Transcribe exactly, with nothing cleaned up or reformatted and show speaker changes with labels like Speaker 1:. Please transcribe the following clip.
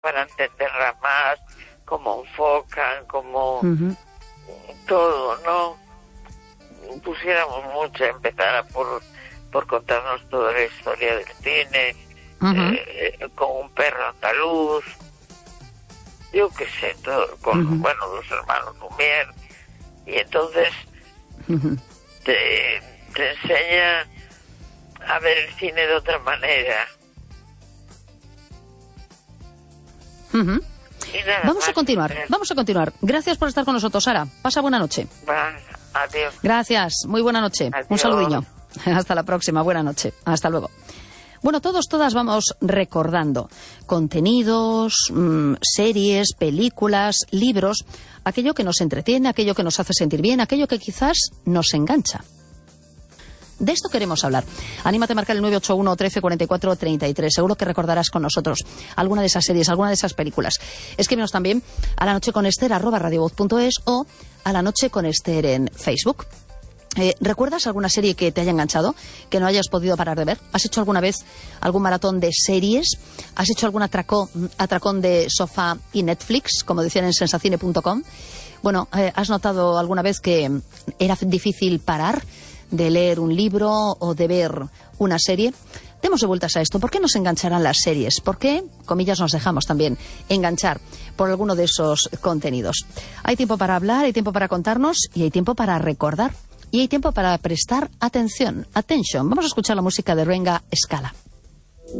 Speaker 1: para entenderla más, cómo enfocan, cómo
Speaker 2: Uh-huh.
Speaker 1: todo, ¿no? Pusiéramos mucho, empezara por, por contarnos toda la historia del cine,
Speaker 2: Uh-huh.
Speaker 1: eh, con un perro andaluz, yo qué sé, todo, con,
Speaker 2: Uh-huh.
Speaker 1: bueno, los hermanos Lumière, y entonces
Speaker 2: Uh-huh.
Speaker 1: te, te enseña a ver el cine de otra manera.
Speaker 2: Uh-huh.
Speaker 1: Y nada
Speaker 2: Vamos
Speaker 1: más,
Speaker 2: a continuar,
Speaker 1: eh,
Speaker 2: vamos a continuar. Gracias por estar con nosotros, Sara. Pasa buena noche.
Speaker 1: va, adiós.
Speaker 2: Gracias, muy buena noche. Un
Speaker 1: Adiós.
Speaker 2: saludiño. Hasta la próxima, buena noche. Hasta luego. Bueno, todos, todas vamos recordando contenidos, mmm, series, películas, libros, aquello que nos entretiene, aquello que nos hace sentir bien, aquello que quizás nos engancha. De esto queremos hablar. Anímate a marcar el nueve ocho uno, trece, cuarenta y cuatro, treinta y tres. Seguro que recordarás con nosotros alguna de esas series, alguna de esas películas. Escríbenos también a la noche con Esther arroba radiovoz punto es o a la noche con Esther en Facebook. Eh, ¿Recuerdas alguna serie que te haya enganchado, que no hayas podido parar de ver? ¿Has hecho alguna vez algún maratón de series? ¿Has hecho algún atracón, atracón de sofá y Netflix, como decían en sensacine punto com? Bueno, eh, ¿has notado alguna vez que era difícil parar de leer un libro o de ver una serie? Demos de vueltas a esto. ¿Por qué nos engancharán las series? ¿Por qué, comillas, nos dejamos también enganchar por alguno de esos contenidos? Hay tiempo para hablar, hay tiempo para contarnos y hay tiempo para recordar. Y hay tiempo para prestar atención. Attention. Vamos a escuchar la música de Renga Scala.